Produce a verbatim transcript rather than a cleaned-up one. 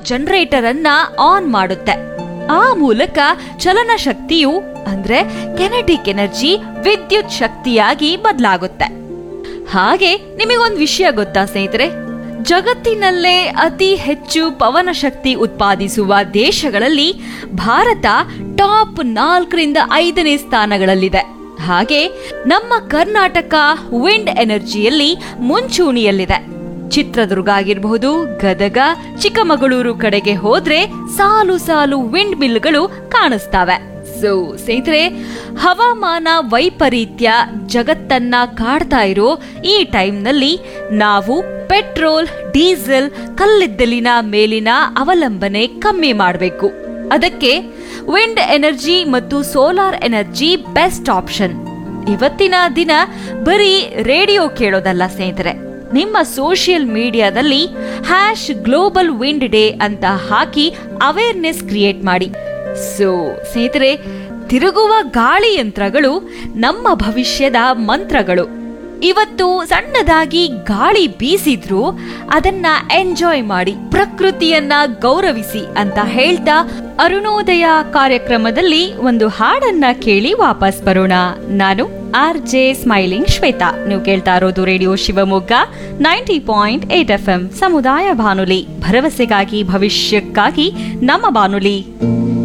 Generator ಅನ್ನ on ಮಾಡುತ್ತೆ. ಆ ಮೂಲಕ ಚಲನ ಶಕ್ತಿಯು ಅಂದ್ರೆ ಕೆನೆಟಿಕ್ ಎನರ್ಜಿ ವಿದ್ಯುತ್ ಶಕ್ತಿಯಾಗಿ ಬದಲಾಗುತ್ತೆ. ಹಾಗೆ ನಿಮಗೊಂದು ವಿಷಯ ಗೊತ್ತಾ ಸ್ನೇಹಿತರೆ, ಜಗತ್ತಿನಲ್ಲೇ ಅತಿ ಹೆಚ್ಚು ಪವನ ಶಕ್ತಿ ಉತ್ಪಾದಿಸುವ ದೇಶಗಳಲ್ಲಿ ಭಾರತ ಟಾಪ್ ನಾಲ್ಕರಿಂದ ಐದನೇ ಸ್ಥಾನಗಳಲ್ಲಿದೆ. ಹಾಗೆ ನಮ್ಮ ಕರ್ನಾಟಕ ವಿಂಡ್ ಎನರ್ಜಿಯಲ್ಲಿ ಮುಂಚೂಣಿಯಲ್ಲಿದೆ. ಚಿತ್ರದುರ್ಗ ಆಗಿರಬಹುದು, ಗದಗ, ಚಿಕ್ಕಮಗಳೂರು ಕಡೆಗೆ ಹೋದ್ರೆ ಸಾಲು ಸಾಲು ವಿಂಡ್ ಮಿಲ್ಗಳು ಕಾಣಿಸ್ತವೆ. ಸೊ ಸ್ನೇಹಿತರೆ, ಹವಾಮಾನ ವೈಪರೀತ್ಯ ಜಗತ್ತನ್ನ ಕಾಡ್ತಾ ಇರೋ ಈ ಟೈಮ್ನಲ್ಲಿ ನಾವು ಪೆಟ್ರೋಲ್, ಡೀಸೆಲ್, ಕಲ್ಲಿದ್ದಲಿನ ಮೇಲಿನ ಅವಲಂಬನೆ ಕಮ್ಮಿ ಮಾಡಬೇಕು. ಅದಕ್ಕೆ ವಿಂಡ್ ಎನರ್ಜಿ ಮತ್ತು ಸೋಲಾರ್ ಎನರ್ಜಿ ಬೆಸ್ಟ್ ಆಪ್ಷನ್. ಇವತ್ತಿನ ದಿನ ಬರೀ ರೇಡಿಯೋ ಕೇಳೋದಲ್ಲ ಸ್ನೇಹಿತರೆ, ನಿಮ್ಮ ಸೋಷಿಯಲ್ ಮೀಡಿಯಾದಲ್ಲಿ ಹ್ಯಾಶ್ ಗ್ಲೋಬಲ್ ವಿಂಡ್ ಡೇ ಅಂತ ಹಾಕಿ ಅವೇರ್ನೆಸ್ ಕ್ರಿಯೇಟ್ ಮಾಡಿ. ಸೊ ಸ್ನೇಹಿತರೆ, ತಿರುಗುವ ಗಾಳಿ ಯಂತ್ರಗಳು ನಮ್ಮ ಭವಿಷ್ಯದ ಮಂತ್ರಗಳು. ಇವತ್ತು ಸಣ್ಣದಾಗಿ ಗಾಳಿ ಬೀಸಿದ್ರು ಅದನ್ನ ಎಂಜಾಯ್ ಮಾಡಿ, ಪ್ರಕೃತಿಯನ್ನ ಗೌರವಿಸಿ ಅಂತ ಹೇಳ್ತಾ ಅರುಣೋದಯ ಕಾರ್ಯಕ್ರಮದಲ್ಲಿ ಒಂದು ಹಾಡನ್ನ ಕೇಳಿ ವಾಪಸ್ ಬರೋಣ. ನಾನು ಆರ್ ಜೆ ಸ್ಮೈಲಿಂಗ್ ಶ್ವೇತಾ. ನೀವು ಕೇಳ್ತಾ ಇರೋದು radio Shivamogga ninety point eight F M ಸಮುದಾಯ ಬಾನುಲಿ, ಭರವಸೆಗಾಗಿ ಭವಿಷ್ಯಕ್ಕಾಗಿ ನಮ್ಮ ಬಾನುಲಿ.